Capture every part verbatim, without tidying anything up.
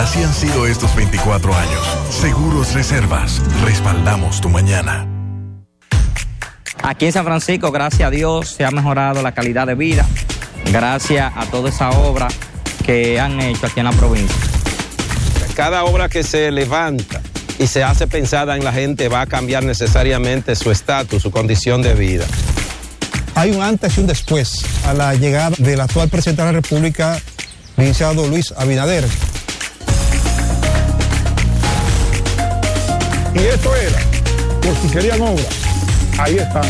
Así han sido estos veinticuatro años. Seguros Reservas, respaldamos tu mañana. Aquí en San Francisco, gracias a Dios, se ha mejorado la calidad de vida, gracias a toda esa obra que han hecho aquí en la provincia. Cada obra que se levanta y se hace pensada en la gente va a cambiar necesariamente su estatus, su condición de vida. Hay un antes y un después a la llegada del actual presidente de la República, licenciado Luis Abinader. Y esto era, por si querían obra, ahí están.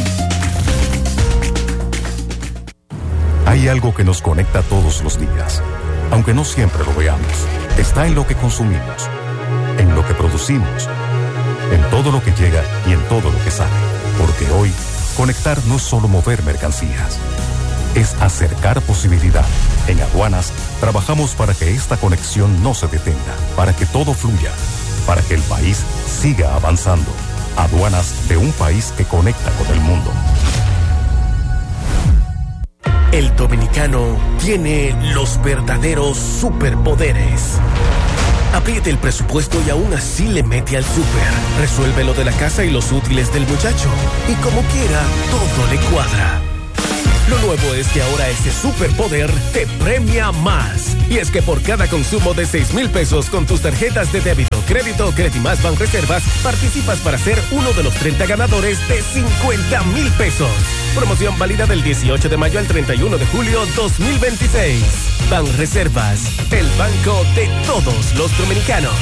Hay algo que nos conecta todos los días, aunque no siempre lo veamos. Está en lo que consumimos, en lo que producimos, en todo lo que llega y en todo lo que sale. Porque hoy, conectar no es solo mover mercancías, es acercar posibilidad. En Aduanas, trabajamos para que esta conexión no se detenga, para que todo fluya, para que el país siga avanzando. Aduanas de un país que conecta con el mundo. El dominicano tiene los verdaderos superpoderes. Apriete el presupuesto y aún así le mete al súper. Resuelve lo de la casa y los útiles del muchacho. Y como quiera, todo le cuadra. Lo nuevo es que ahora ese superpoder te premia más. Y es que por cada consumo de seis mil pesos con tus tarjetas de débito, crédito o Credimás Banreservas, participas para ser uno de los treinta ganadores de cincuenta mil pesos. Promoción válida del dieciocho de mayo al treinta y uno de julio dos mil veintiséis. Banreservas, el banco de todos los dominicanos.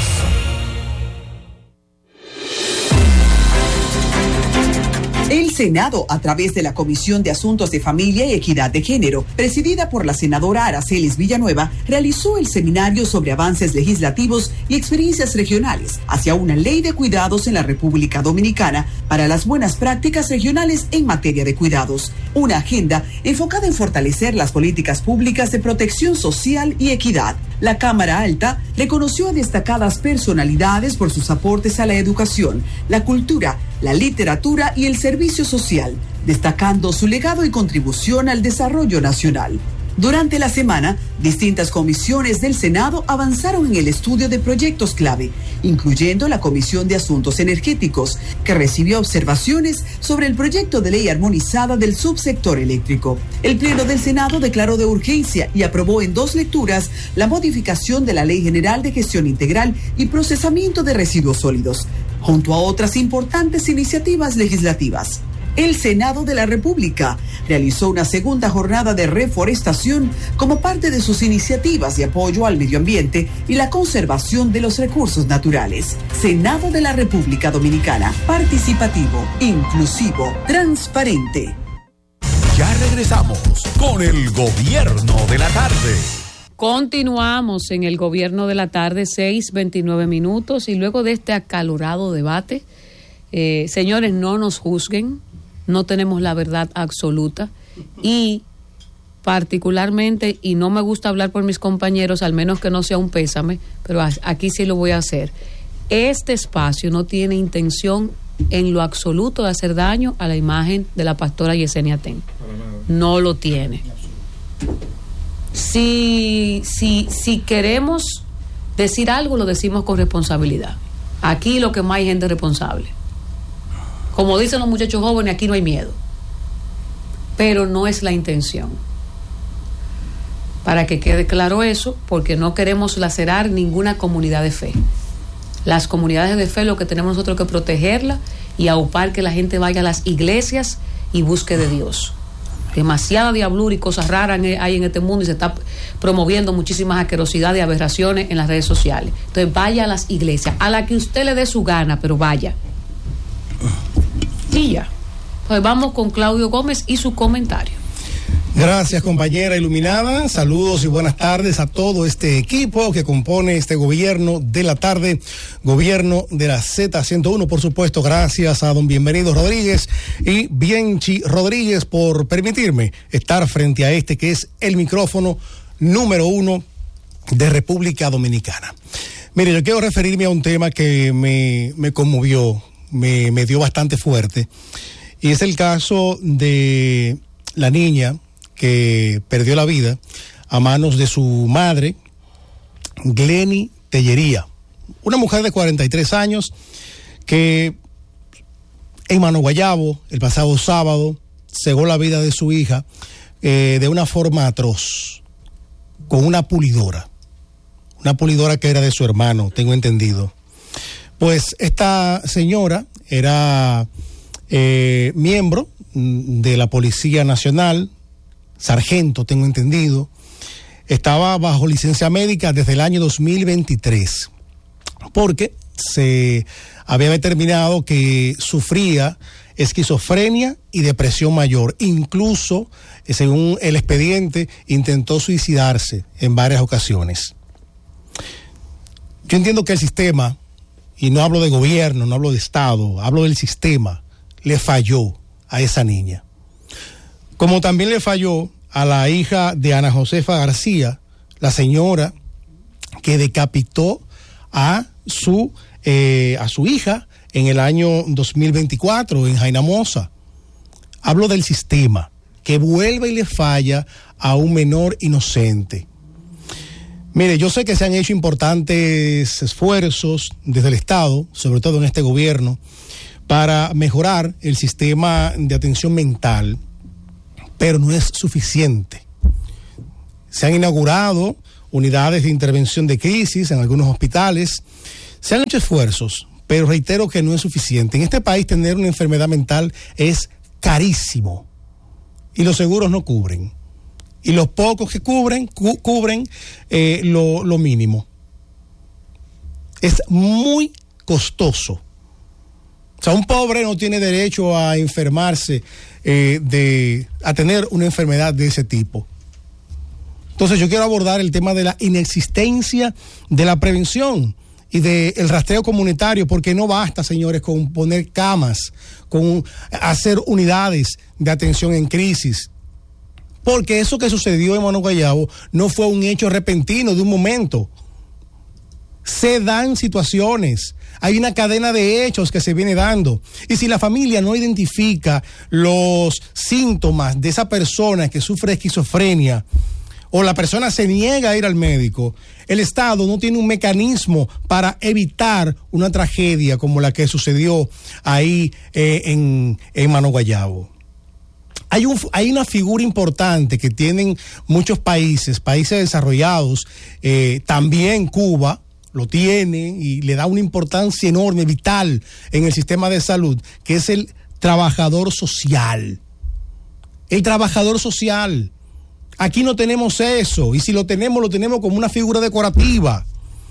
El Senado, a través de la Comisión de Asuntos de Familia y Equidad de Género, presidida por la senadora Aracelis Villanueva, realizó el seminario sobre avances legislativos y experiencias regionales hacia una ley de cuidados en la República Dominicana para las buenas prácticas regionales en materia de cuidados. Una agenda enfocada en fortalecer las políticas públicas de protección social y equidad. La Cámara Alta reconoció a destacadas personalidades por sus aportes a la educación, la cultura, la literatura y el servicio social, destacando su legado y contribución al desarrollo nacional. Durante la semana, distintas comisiones del Senado avanzaron en el estudio de proyectos clave, incluyendo la Comisión de Asuntos Energéticos, que recibió observaciones sobre el proyecto de ley armonizada del subsector eléctrico. El Pleno del Senado declaró de urgencia y aprobó en dos lecturas la modificación de la Ley General de Gestión Integral y Procesamiento de Residuos Sólidos, junto a otras importantes iniciativas legislativas. El Senado de la República realizó una segunda jornada de reforestación como parte de sus iniciativas de apoyo al medio ambiente y la conservación de los recursos naturales. Senado de la República Dominicana, participativo, inclusivo, transparente. Ya regresamos con el Gobierno de la Tarde. Continuamos en el Gobierno de la Tarde, seis veintinueve minutos, y luego de este acalorado debate, eh, señores, no nos juzguen. No tenemos la verdad absoluta y particularmente, y no me gusta hablar por mis compañeros, al menos que no sea un pésame, pero aquí sí lo voy a hacer. Este espacio no tiene intención en lo absoluto de hacer daño a la imagen de la pastora Yesenia Ten. No lo tiene. Si, si, si queremos decir algo, lo decimos con responsabilidad. Aquí lo que más hay gente responsable. Como dicen los muchachos jóvenes, aquí no hay miedo. Pero no es la intención. Para que quede claro eso, porque no queremos lacerar ninguna comunidad de fe. Las comunidades de fe, lo que tenemos nosotros que protegerla y aupar que la gente vaya a las iglesias y busque de Dios. Demasiada diablura y cosas raras hay en este mundo y se está promoviendo muchísimas asquerosidades y aberraciones en las redes sociales. Entonces vaya a las iglesias, a la que usted le dé su gana, pero vaya. Y ya. Pues vamos con Claudio Gómez y su comentario. Gracias, compañera iluminada. Saludos y buenas tardes a todo este equipo que compone este Gobierno de la Tarde, Gobierno de la Z ciento uno, por supuesto. Gracias a don Bienvenido Rodríguez y Bienchi Rodríguez por permitirme estar frente a este que es el micrófono número uno de República Dominicana. Mire, yo quiero referirme a un tema que me, me conmovió, me, me dio bastante fuerte, y es el caso de la niña que perdió la vida a manos de su madre, Glenny Tellería. Una mujer de cuarenta y tres años que en Mano Guayabo, el pasado sábado, cegó la vida de su hija eh, de una forma atroz, con una pulidora. Una pulidora que era de su hermano, tengo entendido. Pues esta señora era eh, miembro de la Policía Nacional, sargento, tengo entendido. Estaba bajo licencia médica desde el año dos mil veintitrés, porque se había determinado que sufría esquizofrenia y depresión mayor. Incluso, según el expediente, intentó suicidarse en varias ocasiones. Yo entiendo que el sistema, y no hablo de gobierno, no hablo de Estado, hablo del sistema, le falló a esa niña. Como también le falló a la hija de Ana Josefa García, la señora que decapitó a su, eh, a su hija en el año dos mil veinticuatro en Jainamosa. Hablo del sistema que vuelve y le falla a un menor inocente. Mire, yo sé que se han hecho importantes esfuerzos desde el Estado, sobre todo en este gobierno, para mejorar el sistema de atención mental, pero no es suficiente. Se han inaugurado unidades de intervención de crisis en algunos hospitales, se han hecho esfuerzos, pero reitero que no es suficiente. En este país tener una enfermedad mental es carísimo y los seguros no cubren. Y los pocos que cubren, cu- cubren eh, lo, lo mínimo. Es muy costoso. O sea, un pobre no tiene derecho a enfermarse, eh, de, a tener una enfermedad de ese tipo. Entonces yo quiero abordar el tema de la inexistencia de la prevención y del rastreo comunitario, porque no basta, señores, con poner camas, con hacer unidades de atención en crisis. Porque eso que sucedió en Mano Guayabo no fue un hecho repentino de un momento. Se dan situaciones, hay una cadena de hechos que se viene dando. Y si la familia no identifica los síntomas de esa persona que sufre esquizofrenia, o la persona se niega a ir al médico, el Estado no tiene un mecanismo para evitar una tragedia como la que sucedió ahí eh, en, en Mano Guayabo. Hay, un, hay una figura importante que tienen muchos países, países desarrollados, eh, también Cuba lo tiene y le da una importancia enorme, vital en el sistema de salud, que es el trabajador social. El trabajador social. Aquí no tenemos eso, y si lo tenemos, lo tenemos como una figura decorativa.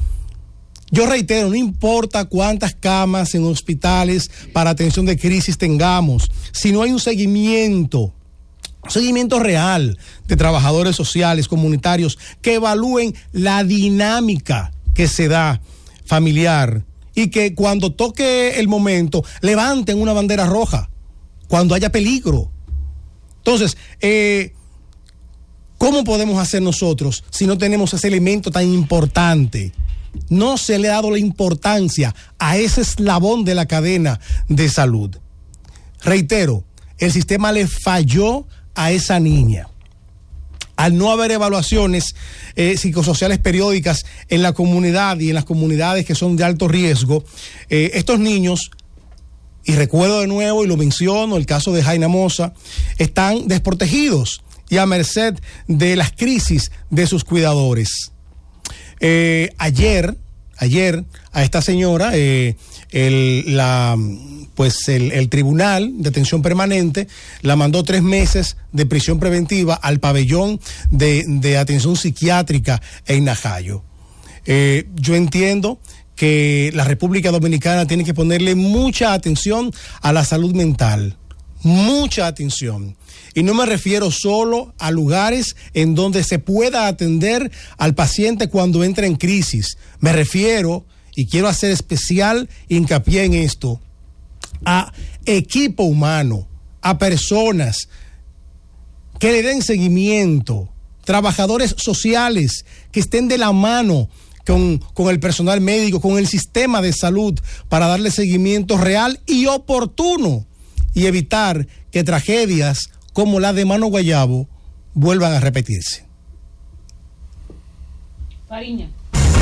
Yo reitero, no importa cuántas camas en hospitales para atención de crisis tengamos, si no hay un seguimiento, un seguimiento real de trabajadores sociales, comunitarios, que evalúen la dinámica que se da familiar y que cuando toque el momento levanten una bandera roja, cuando haya peligro. Entonces, eh, ¿cómo podemos hacer nosotros si no tenemos ese elemento tan importante? No se le ha dado la importancia a ese eslabón de la cadena de salud. Reitero, el sistema le falló a esa niña. Al no haber evaluaciones eh, psicosociales periódicas en la comunidad y en las comunidades que son de alto riesgo, eh, estos niños, y recuerdo de nuevo y lo menciono, el caso de Jainamosa, están desprotegidos y a merced de las crisis de sus cuidadores. Eh, ayer, ayer a esta señora, eh, el, la, pues el, el Tribunal de Atención Permanente la mandó tres meses de prisión preventiva al pabellón de, de atención psiquiátrica en Najayo. Eh, yo entiendo que la República Dominicana tiene que ponerle mucha atención a la salud mental, mucha atención. Y no me refiero solo a lugares en donde se pueda atender al paciente cuando entra en crisis. Me refiero, y quiero hacer especial hincapié en esto, a equipo humano, a personas que le den seguimiento, trabajadores sociales que estén de la mano con, con el personal médico, con el sistema de salud, para darle seguimiento real y oportuno y evitar que tragedias como la de Mano Guayabo vuelvan a repetirse. Fariña.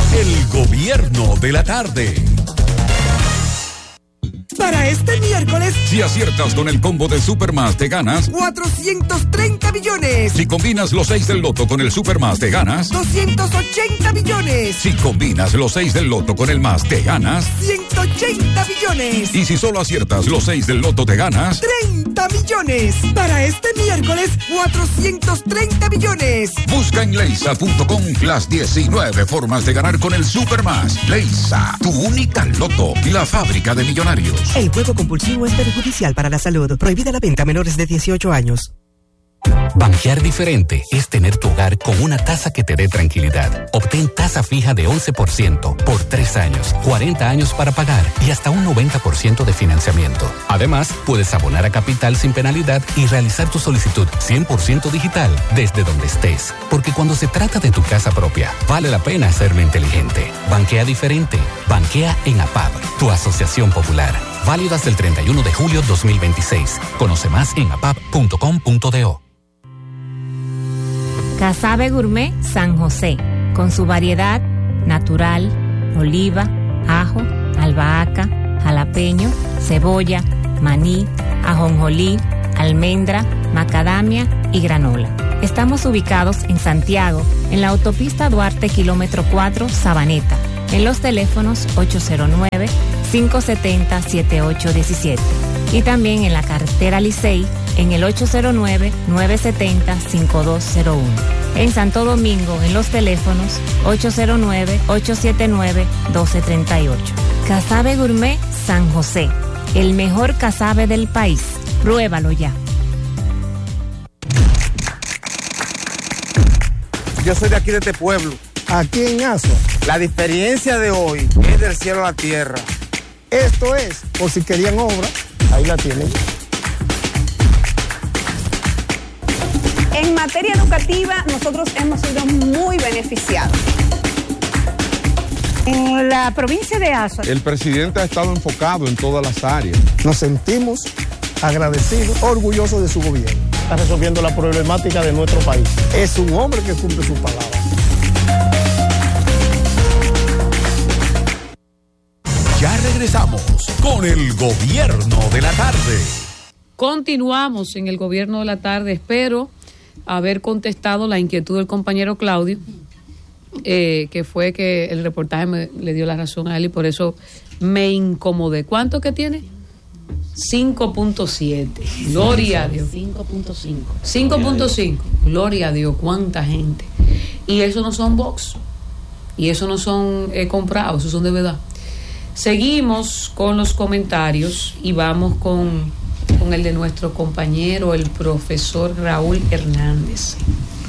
El gobierno de la tarde. Para este miércoles, Si aciertas con el combo de Supermás, te ganas cuatrocientos treinta millones. Si combinas los seis del loto con el Supermás, te ganas doscientos ochenta millones. Si combinas los seis del loto con el más, te ganas ciento ochenta millones. Y si solo aciertas los seis del loto, te ganas treinta millones. Para este miércoles, cuatrocientos treinta millones. Busca en leisa punto com las diecinueve formas de ganar con el Supermás. Leisa, tu única loto, la fábrica de millonarios. El juego compulsivo es perjudicial para la salud. Prohibida la venta a menores de dieciocho años. Banquear diferente es tener tu hogar con una tasa que te dé tranquilidad. Obtén tasa fija de once por ciento por tres años, cuarenta años para pagar y hasta un noventa por ciento de financiamiento. Además, puedes abonar a capital sin penalidad y realizar tu solicitud cien por ciento digital desde donde estés. Porque cuando se trata de tu casa propia, vale la pena hacerlo inteligente. Banquea diferente. Banquea en APAP, tu asociación popular. Válido hasta el treinta y uno de julio dos mil veintiséis. Conoce más en apap punto com punto do. Casabe Gourmet San José, con su variedad natural, oliva, ajo, albahaca, jalapeño, cebolla, maní, ajonjolí, almendra, macadamia y granola. Estamos ubicados en Santiago, en la autopista Duarte, kilómetro cuatro, Sabaneta, en los teléfonos ocho cero nueve, cinco siete cero, siete ocho uno siete y también en la carretera Licey, en el ocho cero nueve, nueve siete cero, cinco dos cero uno. En Santo Domingo, en los teléfonos ocho cero nueve, ocho siete nueve, uno dos tres ocho. Casabe Gourmet San José, el mejor casabe del país. Pruébalo ya. Yo soy de aquí, de este pueblo. Aquí en Asua. La diferencia de hoy es del cielo a la tierra. Esto es, por si querían obra, ahí la tienen. En materia educativa, nosotros hemos sido muy beneficiados. En la provincia de Azua, el presidente ha estado enfocado en todas las áreas. Nos sentimos agradecidos, orgullosos de su gobierno. Está resolviendo la problemática de nuestro país. Es un hombre que cumple su palabra. Ya regresamos con el gobierno de la tarde. Continuamos en el gobierno de la tarde. Espero haber contestado la inquietud del compañero Claudio, eh, que fue que el reportaje me, le dio la razón a él y por eso me incomodé. ¿Cuánto que tiene? cinco punto siete. Gloria a Dios. cinco punto cinco. cinco punto cinco. Gloria a Dios, cuánta gente. Y eso no son box. Y eso no son eh, comprados, eso son de verdad. Seguimos con los comentarios y vamos con, con el de nuestro compañero, el profesor Raúl Hernández.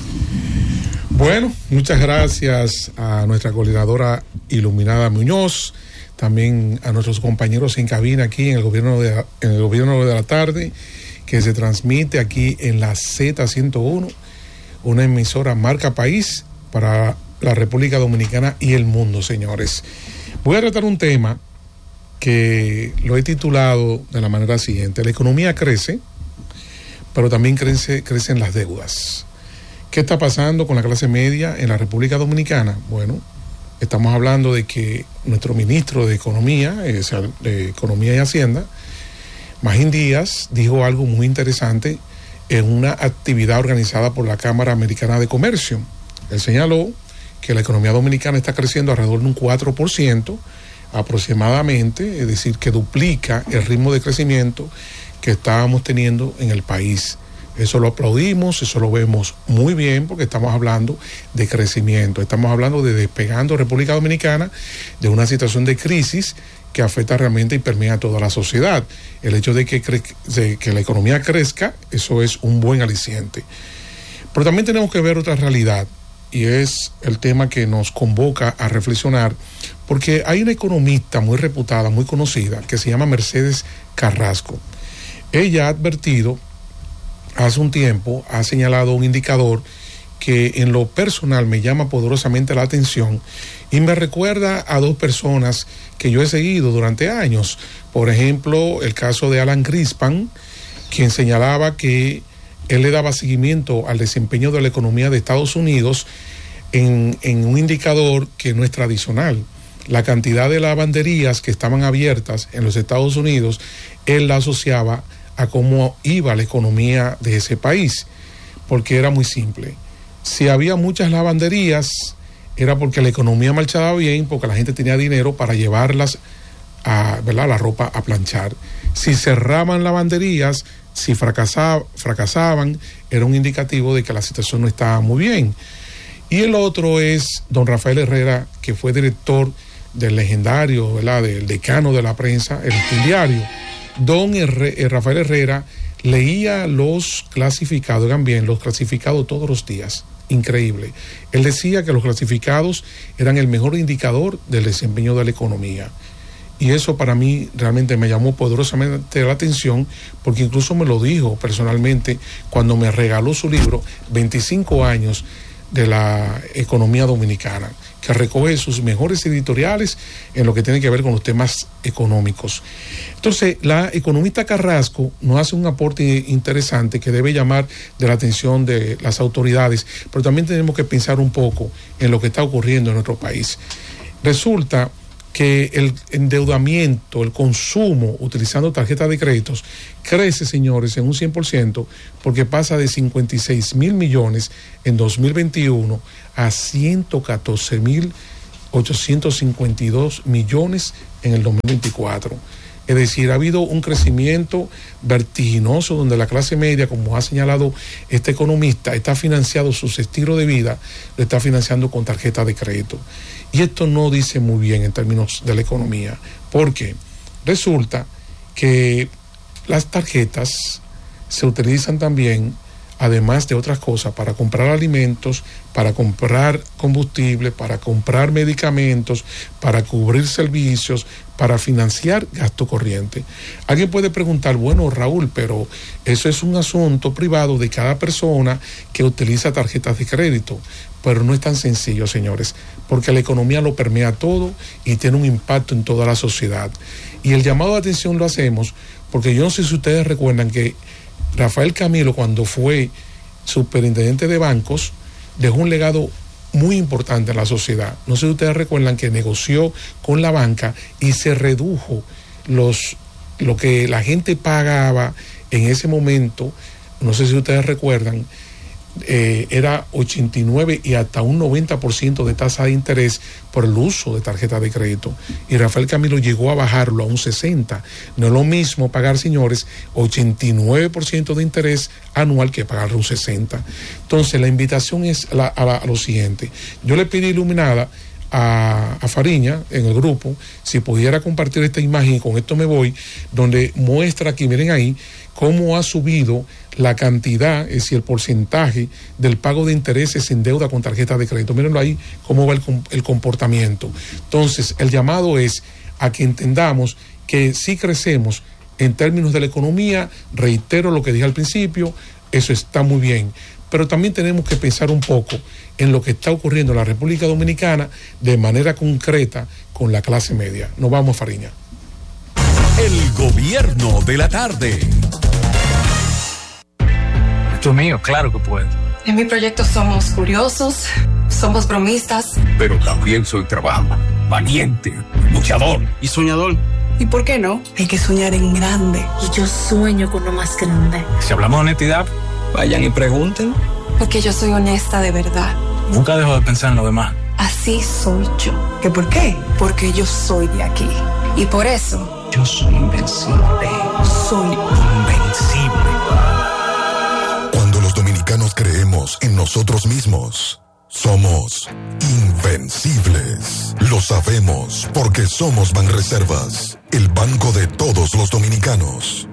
Bueno, muchas gracias a nuestra coordinadora Iluminada Muñoz, también a nuestros compañeros en cabina aquí en el gobierno de, en el gobierno de la tarde, que se transmite aquí en la Z ciento uno, una emisora marca país para la República Dominicana y el mundo, señores. Voy a tratar un tema que lo he titulado de la manera siguiente: la economía crece, pero también crece, crecen las deudas. ¿Qué está pasando con la clase media en la República Dominicana? Bueno, estamos hablando de que nuestro ministro de Economía, eh, de Economía y Hacienda, Magín Díaz, dijo algo muy interesante en una actividad organizada por la Cámara Americana de Comercio. Él señaló que la economía dominicana está creciendo alrededor de un cuatro por ciento aproximadamente, es decir, que duplica el ritmo de crecimiento que estábamos teniendo en el país. Eso lo aplaudimos, eso lo vemos muy bien, porque estamos hablando de crecimiento, estamos hablando de despegando República Dominicana de una situación de crisis que afecta realmente y permea a toda la sociedad. El hecho de que, cre- de que la economía crezca, eso es un buen aliciente. Pero también tenemos que ver otra realidad, y es el tema que nos convoca a reflexionar, porque hay una economista muy reputada, muy conocida, que se llama Mercedes Carrasco. Ella ha advertido hace un tiempo, ha señalado un indicador que en lo personal me llama poderosamente la atención y me recuerda a dos personas que yo he seguido durante años. Por ejemplo, el caso de Alan Greenspan, quien señalaba que él le daba seguimiento al desempeño de la economía de Estados Unidos en, en un indicador que no es tradicional. La cantidad de lavanderías que estaban abiertas en los Estados Unidos, él la asociaba a cómo iba la economía de ese país, porque era muy simple. Si había muchas lavanderías, era porque la economía marchaba bien, porque la gente tenía dinero para llevarlas a, ¿verdad?, la ropa a planchar. Si cerraban lavanderías, si fracasaba, fracasaban, era un indicativo de que la situación no estaba muy bien. Y el otro es don Rafael Herrera, que fue director del legendario, ¿verdad?, del decano de la prensa, el Listín Diario. Don Herre, Rafael Herrera leía los clasificados, oigan bien, los clasificados todos los días. Increíble. Él decía que los clasificados eran el mejor indicador del desempeño de la economía. Y eso para mí realmente me llamó poderosamente la atención, porque incluso me lo dijo personalmente cuando me regaló su libro, veinticinco años de la economía dominicana, que recoge sus mejores editoriales en lo que tiene que ver con los temas económicos. Entonces, la economista Carrasco nos hace un aporte interesante que debe llamar de la atención de las autoridades, pero también tenemos que pensar un poco en lo que está ocurriendo en nuestro país. Resulta que el endeudamiento, el consumo utilizando tarjetas de créditos crece, señores, en un cien por ciento, porque pasa de cincuenta y seis mil millones en dos mil veintiuno a ciento catorce mil ochocientos cincuenta y dos millones en el dos mil veinticuatro. Es decir, ha habido un crecimiento vertiginoso donde la clase media, como ha señalado este economista, está financiando sus estilos de vida, lo está financiando con tarjetas de crédito. Y esto no dice muy bien en términos de la economía, porque resulta que las tarjetas se utilizan también, además de otras cosas, para comprar alimentos, para comprar combustible, para comprar medicamentos, para cubrir servicios, para financiar gasto corriente. Alguien puede preguntar, bueno, Raúl, pero eso es un asunto privado de cada persona que utiliza tarjetas de crédito. Pero no es tan sencillo, señores, porque la economía lo permea todo y tiene un impacto en toda la sociedad. Y el llamado de atención lo hacemos porque yo no sé si ustedes recuerdan que Rafael Camilo, cuando fue superintendente de bancos, dejó un legado muy importante en la sociedad. No sé si ustedes recuerdan que negoció con la banca y se redujo los, lo que la gente pagaba en ese momento. No sé si ustedes recuerdan, eh, era ochenta y nueve y hasta un noventa por ciento de tasa de interés por el uso de tarjeta de crédito. Y Rafael Camilo llegó a bajarlo a un sesenta. No es lo mismo pagar, señores, ochenta y nueve por ciento de interés anual que pagar un sesenta. Entonces, la invitación es la, a, la, a lo siguiente. Yo le pedí Iluminada a, a Fariña en el grupo, si pudiera compartir esta imagen, y con esto me voy, donde muestra aquí, miren ahí, cómo ha subido la cantidad, es decir, el porcentaje del pago de intereses en deuda con tarjeta de crédito. Mírenlo ahí, cómo va el, el comportamiento. Entonces, el llamado es a que entendamos que si crecemos en términos de la economía, reitero lo que dije al principio, eso está muy bien, pero también tenemos que pensar un poco en lo que está ocurriendo en la República Dominicana de manera concreta con la clase media. Nos vamos, Fariña. El gobierno de la tarde. Tú mío, claro que puedo. En mi proyecto somos curiosos, somos bromistas. Pero también soy trabajo, valiente, luchador y soñador. ¿Y por qué no? Hay que soñar en grande. Y yo sueño con lo más grande. Si hablamos de honestidad, vayan y pregunten. Porque yo soy honesta de verdad. Nunca dejo de pensar en lo demás. Así soy yo. ¿Qué por qué? Porque yo soy de aquí. Y por eso, yo soy invencible. Soy invencible. Cuando los dominicanos creemos en nosotros mismos, somos invencibles. Lo sabemos porque somos Banreservas, el banco de todos los dominicanos.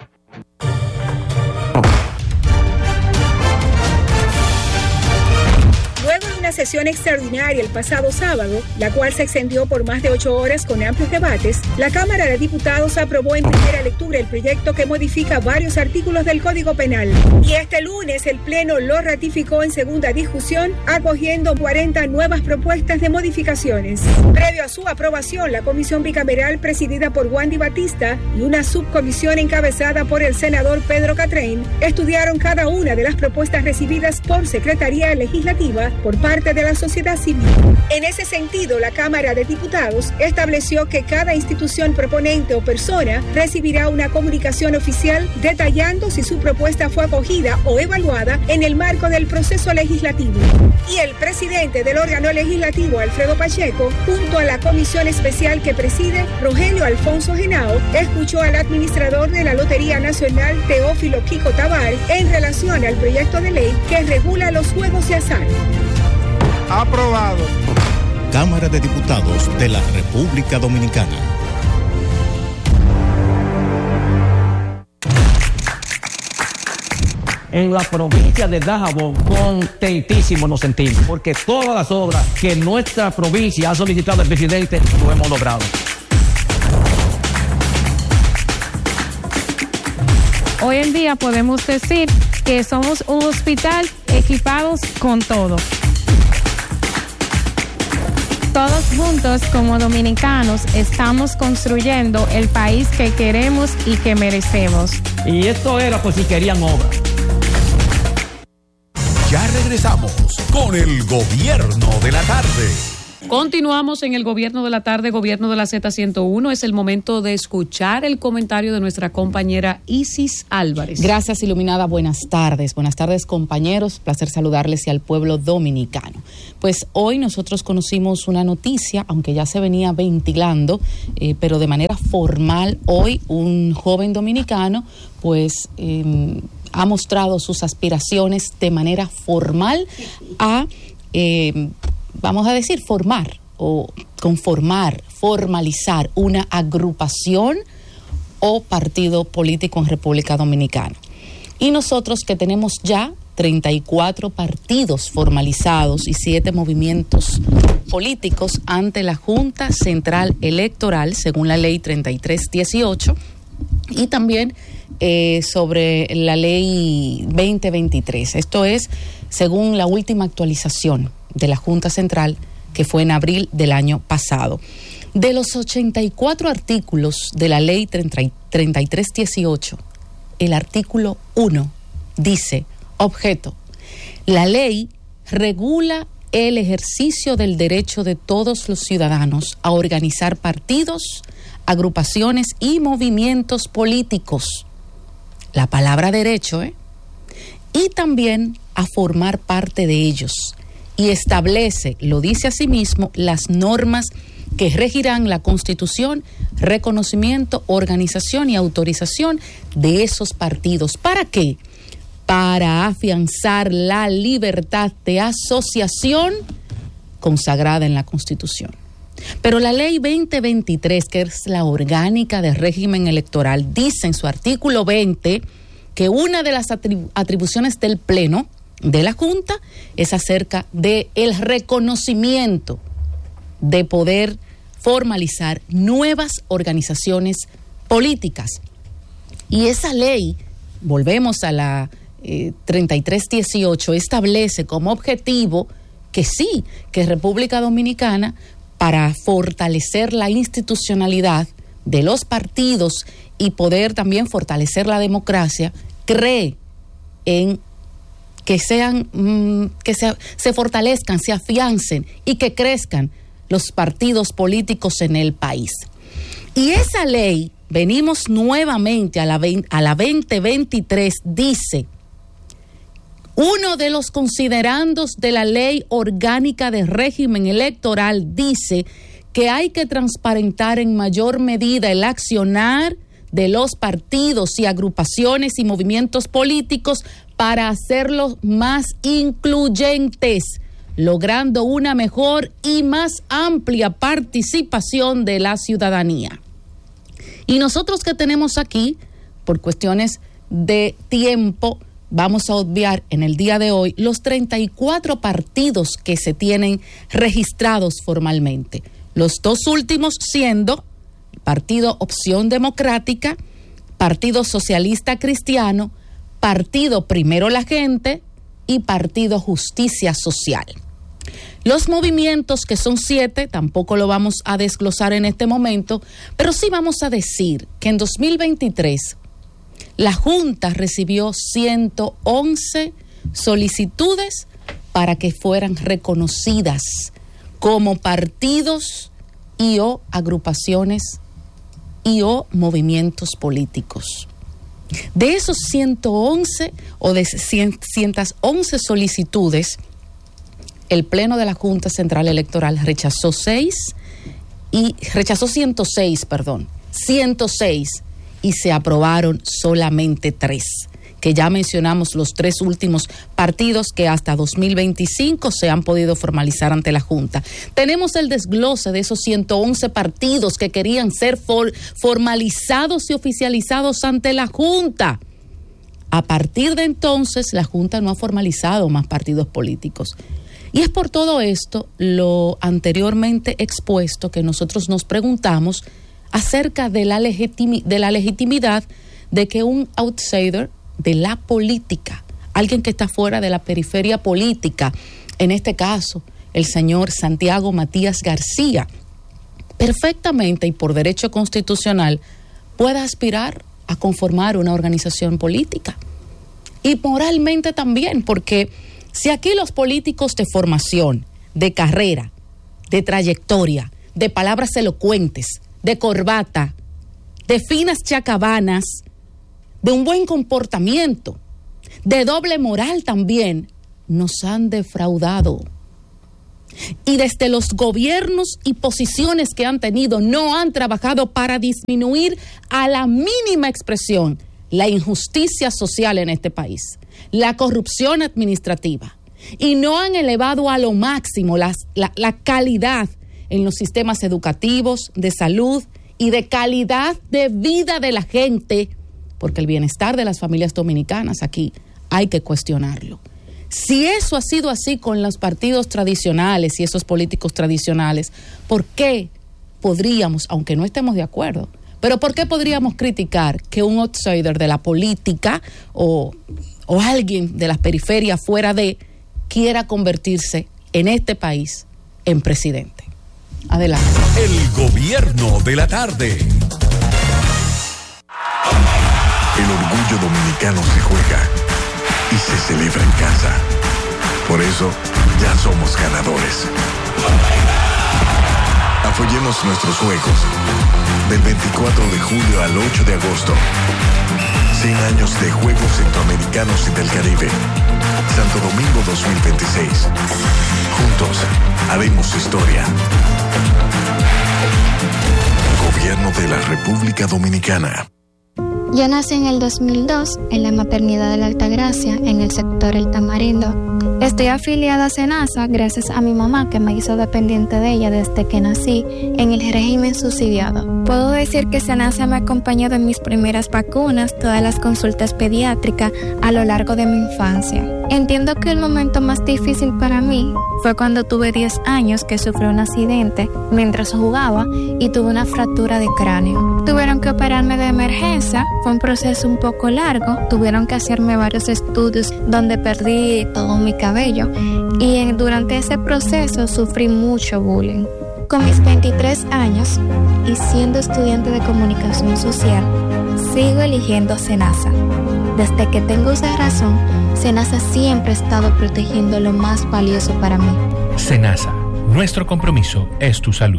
Luego de una sesión extraordinaria el pasado sábado, la cual se extendió por más de ocho horas con amplios debates, la Cámara de Diputados aprobó en primera lectura el proyecto que modifica varios artículos del Código Penal. Y este lunes el Pleno lo ratificó en segunda discusión, acogiendo cuarenta nuevas propuestas de modificaciones. Previo a su aprobación, la Comisión Bicameral presidida por Wandy Batista y una subcomisión encabezada por el senador Pedro Catrén estudiaron cada una de las propuestas recibidas por Secretaría Legislativa por parte parte de la sociedad civil. En ese sentido, la Cámara de Diputados estableció que cada institución proponente o persona recibirá una comunicación oficial detallando si su propuesta fue acogida o evaluada en el marco del proceso legislativo. Y el presidente del órgano legislativo, Alfredo Pacheco, junto a la comisión especial que preside, Rogelio Alfonso Henao, escuchó al administrador de la Lotería Nacional, Teófilo Kiko Tabar, en relación al proyecto de ley que regula los juegos de azar. Aprobado. Cámara de Diputados de la República Dominicana. En la provincia de Dajabón, contentísimo nos sentimos, porque todas las obras que nuestra provincia ha solicitado al presidente lo hemos logrado. Hoy en día podemos decir que somos un hospital equipados con todo. Todos juntos como dominicanos estamos construyendo el país que queremos y que merecemos. Y esto era por si querían obra. Ya regresamos con el Gobierno de la Tarde. Continuamos en el Gobierno de la Tarde, Gobierno de la Z ciento uno. Es el momento de escuchar el comentario de nuestra compañera Isis Álvarez. Gracias, Iluminada. Buenas tardes. Buenas tardes, compañeros. Placer saludarles y al pueblo dominicano. Pues hoy nosotros conocimos una noticia, aunque ya se venía ventilando, eh, pero de manera formal, hoy un joven dominicano, pues... Eh, ha mostrado sus aspiraciones de manera formal a, eh, vamos a decir, formar o conformar, formalizar una agrupación o partido político en República Dominicana. Y nosotros que tenemos ya treinta y cuatro partidos formalizados y siete movimientos políticos ante la Junta Central Electoral, según la ley treinta y tres dieciocho, y también eh, sobre la ley veinte veintitrés. Esto es según la última actualización de la Junta Central, que fue en abril del año pasado. De los ochenta y cuatro artículos de la ley treinta y tres dieciocho, el artículo uno dice, objeto, la ley regula el ejercicio del derecho de todos los ciudadanos a organizar partidos, agrupaciones y movimientos políticos. La palabra derecho, ¿eh? Y también a formar parte de ellos. Y establece, lo dice asimismo, las normas que regirán la constitución, reconocimiento, organización y autorización de esos partidos. ¿Para qué? Para afianzar la libertad de asociación consagrada en la Constitución. Pero la ley veinte veintitrés, que es la orgánica de régimen electoral, dice en su artículo veinte que una de las atribu- atribuciones del Pleno de la Junta es acerca del reconocimiento de poder formalizar nuevas organizaciones políticas. Y esa ley, volvemos a la eh, treinta y tres dieciocho, establece como objetivo que sí, que República Dominicana, para fortalecer la institucionalidad de los partidos y poder también fortalecer la democracia, cree en que sean, mmm, que se, se fortalezcan, se afiancen y que crezcan los partidos políticos en el país. Y esa ley, venimos nuevamente a la, a la veinte veintitrés, dice, uno de los considerandos de la ley orgánica de régimen electoral dice que hay que transparentar en mayor medida el accionar de los partidos y agrupaciones y movimientos políticos para hacerlos más incluyentes, logrando una mejor y más amplia participación de la ciudadanía. Y nosotros que tenemos aquí, por cuestiones de tiempo, vamos a obviar en el día de hoy los treinta y cuatro partidos que se tienen registrados formalmente. Los dos últimos siendo Partido Opción Democrática, Partido Socialista Cristiano, Partido Primero la Gente y Partido Justicia Social. Los movimientos, que son siete, tampoco lo vamos a desglosar en este momento, pero sí vamos a decir que en dos mil veintitrés la Junta recibió ciento once solicitudes para que fueran reconocidas como partidos y o agrupaciones y o movimientos políticos. De esos ciento once o de ciento once solicitudes, el Pleno de la Junta Central Electoral rechazó seis y rechazó ciento seis, perdón, ciento seis y se aprobaron solamente tres, que ya mencionamos los tres últimos partidos que hasta dos mil veinticinco se han podido formalizar ante la Junta. Tenemos el desglose de esos ciento once partidos que querían ser for, formalizados y oficializados ante la Junta. A partir de entonces, la Junta no ha formalizado más partidos políticos. Y es por todo esto, lo anteriormente expuesto, que nosotros nos preguntamos acerca de la, legitimi- de la legitimidad de que un outsider de la política, alguien que está fuera de la periferia política, en este caso, el señor Santiago Matías García, perfectamente y por derecho constitucional, pueda aspirar a conformar una organización política. Y moralmente también, porque si aquí los políticos de formación, de carrera, de trayectoria, de palabras elocuentes, de corbata, de finas chacabanas, de un buen comportamiento, de doble moral también, nos han defraudado. Y desde los gobiernos y posiciones que han tenido, no han trabajado para disminuir a la mínima expresión la injusticia social en este país, la corrupción administrativa, y no han elevado a lo máximo las, la, la calidad en los sistemas educativos, de salud y de calidad de vida de la gente, porque el bienestar de las familias dominicanas aquí hay que cuestionarlo. Si eso ha sido así con los partidos tradicionales y esos políticos tradicionales, ¿por qué podríamos, aunque no estemos de acuerdo, pero por qué podríamos criticar que un outsider de la política o, o alguien de las periferias fuera de quiera convertirse en este país en presidente? Adelante. El gobierno de la tarde. El orgullo dominicano se juega y se celebra en casa. Por eso, ya somos ganadores. Apoyemos nuestros juegos del veinticuatro de julio al ocho de agosto. cien años de Juegos Centroamericanos y del Caribe. Santo Domingo dos mil veintiséis. Juntos, haremos historia. Gobierno de la República Dominicana. Yo nací en el dos mil dos en la maternidad de la Altagracia, en el sector El Tamarindo. Estoy afiliada a SENASA gracias a mi mamá, que me hizo dependiente de ella desde que nací en el régimen subsidiado. Puedo decir que SENASA me ha acompañado en mis primeras vacunas, todas las consultas pediátricas a lo largo de mi infancia. Entiendo que el momento más difícil para mí fue cuando tuve diez años, que sufrí un accidente mientras jugaba y tuve una fractura de cráneo. Tuvieron que operarme de emergencia, fue un proceso un poco largo, tuvieron que hacerme varios estudios donde perdí todo mi cabello y en, durante ese proceso sufrí mucho bullying. Con mis veintitrés años y siendo estudiante de comunicación social, sigo eligiendo SENASA. Desde que tengo esa razón, SENASA siempre ha estado protegiendo lo más valioso para mí. SENASA, nuestro compromiso es tu salud.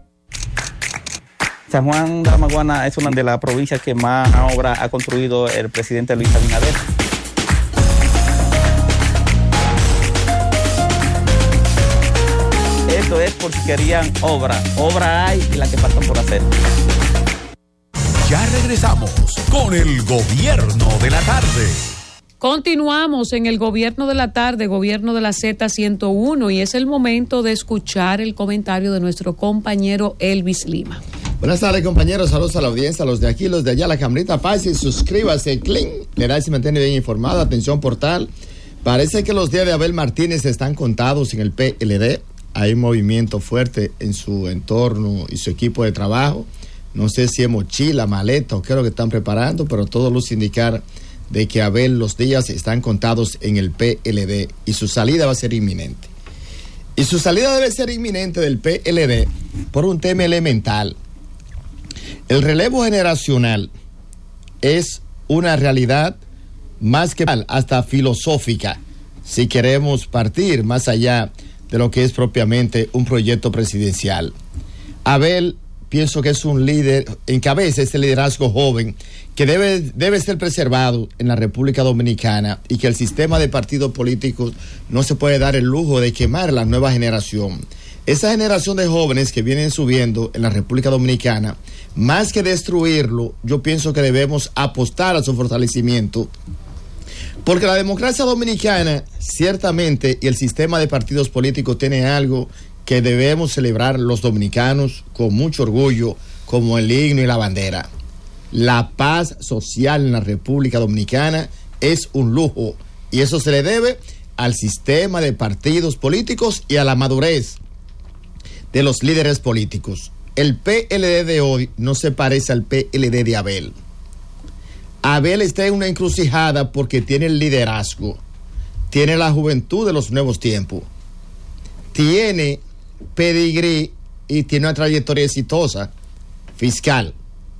San Juan de la Maguana es una de las provincias que más obra ha construido el presidente Luis Abinader. Esto es por si querían obra. Obra hay y la que falta por hacer. Ya regresamos con el gobierno de la tarde. Continuamos en el gobierno de la tarde, gobierno de la Z ciento uno, y es el momento de escuchar el comentario de nuestro compañero Elvis Lima. Buenas tardes, compañeros, saludos a la audiencia, los de aquí, los de allá, la camarita fácil, suscríbase, clink, le da y se mantiene bien informado, atención portal. Parece que los días de Abel Martínez están contados en el P L D, hay un movimiento fuerte en su entorno y su equipo de trabajo. No sé si es mochila, maleta o qué es lo que están preparando, pero todo luce indicar de que Abel los días están contados en el P L D y su salida va a ser inminente. Y su salida debe ser inminente del P L D por un tema elemental. El relevo generacional es una realidad más que hasta filosófica. si queremos partir más allá de lo que es propiamente un proyecto presidencial. Abel, pienso que es un líder, encabeza este liderazgo joven que debe, debe ser preservado en la República Dominicana, y que el sistema de partidos políticos no se puede dar el lujo de quemar a la nueva generación. Esa generación de jóvenes que vienen subiendo en la República Dominicana, más que destruirlo, yo pienso que debemos apostar a su fortalecimiento, porque la democracia dominicana ciertamente y el sistema de partidos políticos tiene algo que debemos celebrar los dominicanos con mucho orgullo, como el himno y la bandera. La paz social en la República Dominicana es un lujo, y eso se le debe al sistema de partidos políticos y a la madurez de los líderes políticos. El P L D de hoy no se parece al P L D de Abel. Abel está en una encrucijada porque tiene el liderazgo, tiene la juventud de los nuevos tiempos, tiene pedigrí y tiene una trayectoria exitosa. Fiscal,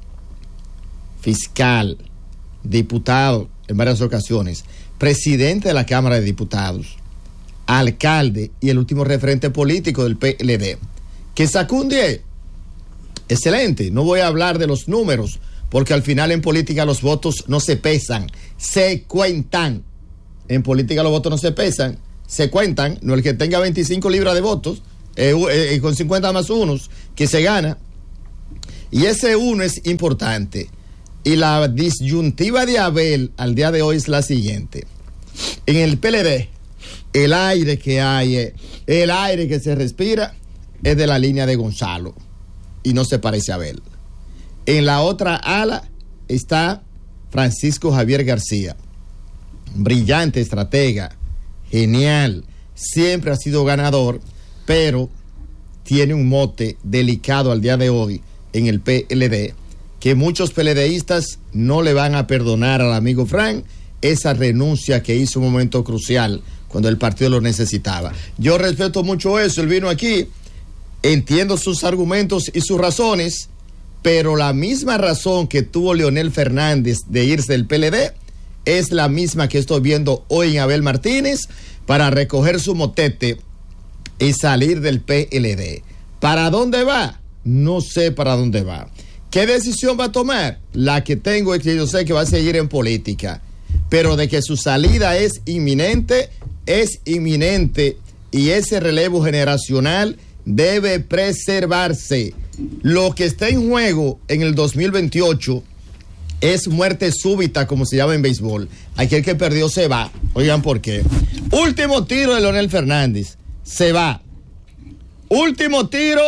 fiscal, diputado en varias ocasiones, presidente de la Cámara de Diputados, alcalde y el último referente político del P L D, que sacó un diez. Excelente. No voy a hablar de los números, porque al final en política los votos no se pesan, se cuentan. En política los votos no se pesan, se cuentan. No el que tenga veinticinco libras de votos, eh, eh, con cincuenta más unos, que se gana. Y ese uno es importante. Y la disyuntiva de Abel al día de hoy es la siguiente. En el P L D, el aire que hay, el aire que se respira, es de la línea de Gonzalo, y no se parece a Abel. En la otra ala está Francisco Javier García, brillante estratega, genial, siempre ha sido ganador, pero tiene un mote delicado al día de hoy en el P L D, que muchos PLDistas no le van a perdonar al amigo Frank esa renuncia que hizo en un momento crucial cuando el partido lo necesitaba. Yo respeto mucho eso, él vino aquí, entiendo sus argumentos y sus razones, pero la misma razón que tuvo Leonel Fernández de irse del P L D es la misma que estoy viendo hoy en Abel Martínez para recoger su motete y salir del P L D. ¿Para dónde va? No sé para dónde va. ¿Qué decisión va a tomar? La que tengo es que yo sé que va a seguir en política, pero de que su salida es inminente, es inminente, y ese relevo generacional debe preservarse. Lo que está en juego en el dos mil veintiocho es muerte súbita, como se llama en béisbol. Aquel que perdió se va. Oigan por qué. Último tiro de Leonel Fernández, se va. Último tiro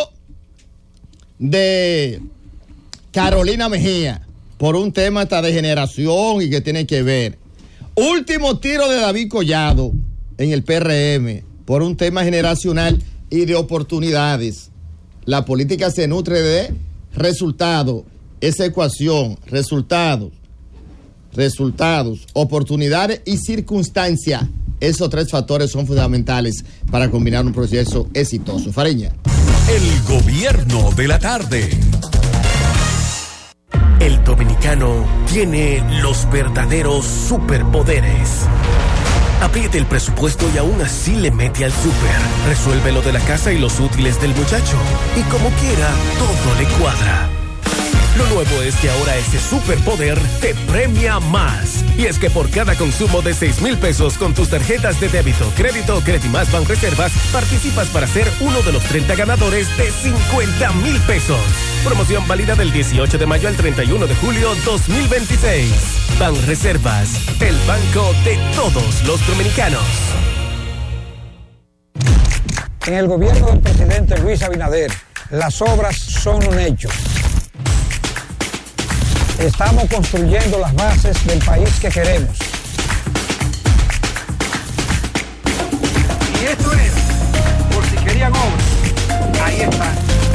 de Carolina Mejía, por un tema hasta de generación y que tiene que ver. Último tiro de David Collado en el P R M, por un tema generacional y de oportunidades. La política se nutre de resultados, esa ecuación, resultados, resultados, oportunidades y circunstancias. Esos tres factores son fundamentales para combinar un proceso exitoso. Fariña. El gobierno de la tarde. El dominicano tiene los verdaderos superpoderes. Apriete el presupuesto y aún así le mete al súper. Resuelve lo de la casa y los útiles del muchacho. Y como quiera, todo le cuadra. Lo nuevo es que ahora ese superpoder te premia más. Y es que por cada consumo de seis mil pesos con tus tarjetas de débito, crédito o Credimás Banreservas, participas para ser uno de los treinta ganadores de cincuenta mil pesos. Promoción válida del dieciocho de mayo al treinta y uno de julio dos mil veintiséis. Banreservas, el banco de todos los dominicanos. En el gobierno del presidente Luis Abinader, las obras son un hecho. Estamos construyendo las bases del país que queremos. Y esto es, por si querían obras, ahí está.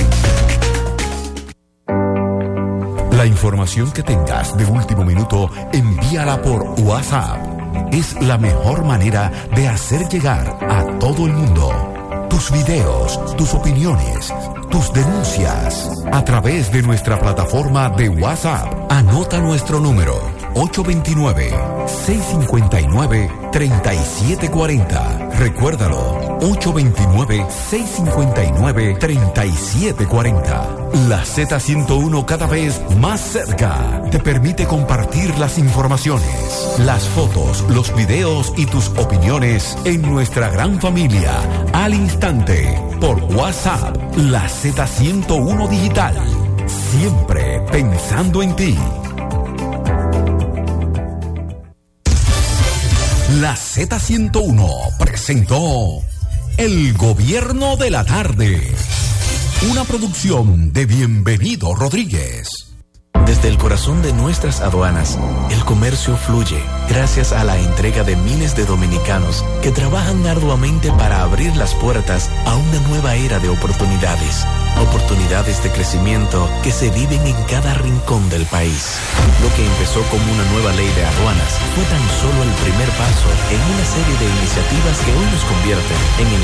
La información que tengas de último minuto, envíala por WhatsApp. Es la mejor manera de hacer llegar a todo el mundo tus videos, tus opiniones, tus denuncias a través de nuestra plataforma de WhatsApp. Anota nuestro número ocho dos nueve, seis cinco nueve, tres siete cuatro cero. Recuérdalo, ocho dos nueve, seis cinco nueve, tres siete cuatro cero. La Z ciento uno, cada vez más cerca, te permite compartir las informaciones, las fotos, los videos y tus opiniones en nuestra gran familia al instante por WhatsApp. La Z ciento uno Digital, siempre pensando en ti. La Z ciento uno presentó El Gobierno de la Tarde, una producción de Bienvenido Rodríguez. Desde el corazón de nuestras aduanas, el comercio fluye gracias a la entrega de miles de dominicanos que trabajan arduamente para abrir las puertas a una nueva era de oportunidades. Oportunidades de crecimiento que se viven en cada rincón del país. Lo que empezó como una nueva ley de aduanas fue tan solo el primer paso en una serie de iniciativas que hoy nos convierten en el